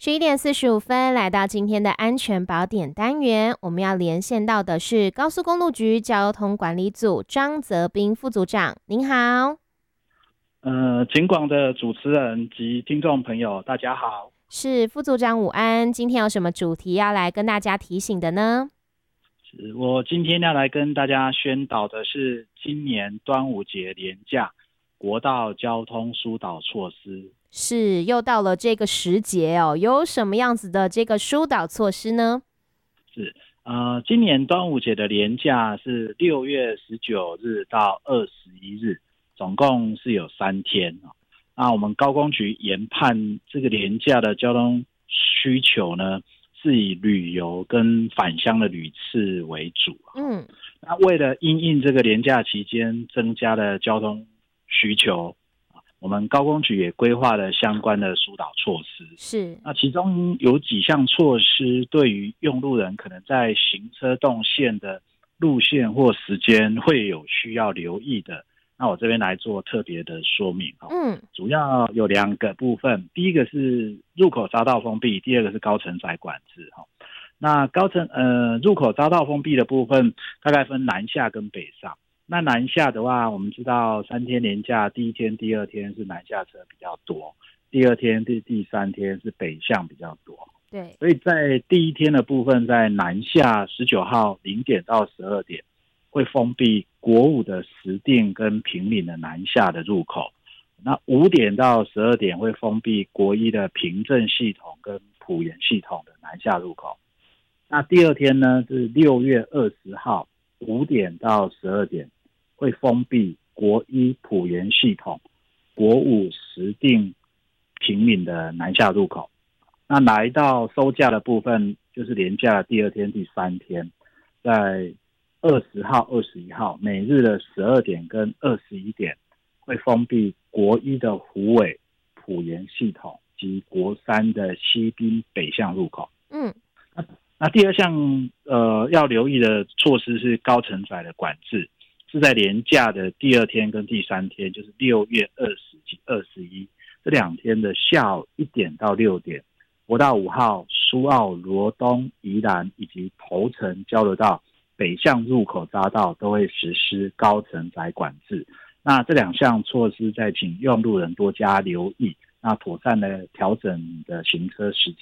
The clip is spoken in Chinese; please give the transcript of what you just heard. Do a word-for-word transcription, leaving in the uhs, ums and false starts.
十一点四十五分，来到今天的安全宝典单元，我们要连线到的是高速公路局交通管理组张泽斌副组长，您好。 呃，警广的主持人及听众朋友，大家好。 是副组长午安，今天有什么主题要来跟大家提醒的呢？ 是我今天要来跟大家宣导的是今年端午节连假国道交通疏导措施。 是又到了这个时节哦，有什么样子的这个疏导措施呢？ 是呃，今年端午节的连假是六月十九日到二十一日，总共是有三天。那我们高工局研判这个连假的交通需求呢，是以旅游跟返乡的旅次为主。 嗯， 那为了因应这个连假期间增加的交通需求，我们高工局也规划了相关的疏导措施。 是， 那其中有几项措施，对于用路人可能在行车动线的路线或时间会有需要留意的。那我这边来做特别的说明。 嗯， 主要有两个部分，第一个是入口匝道封闭，第二个是高承载管制。那高承呃入口匝道封闭的部分，大概分南下跟北上。那南下的话，我们知道三天连假，第一天、第二天是南下车比较多，第二天、第第三天是北向比较多。 对， 所以在第一天的部分，在南下十九号零点到十二点，会封闭国五的石碇跟平岭的南下的入口。那五点到十二点会封闭国一的平镇系统跟埔盐系统的南下入口。那第二天呢，是六月二十号五点到十二点，会封闭国一埔盐系统、国五石碇、平岭的南下入口。那来到收假的部分，就是连假的第二天、第三天，在二十号、二十一号每日的十二点跟二十一点，会封闭国一的虎尾、埔盐系统及国三的西滨北向入口。 嗯， 那第二项呃要留意的措施是高承载的管制，是在连假的第二天跟第三天，就是六月二十及二十一这两天的下午一点到六点，国道五号苏澳、罗东、宜兰以及头城交流道北向入口匝道都会实施高承载管制。那这两项措施再请用路人多加留意，那妥善的调整你的行车时间。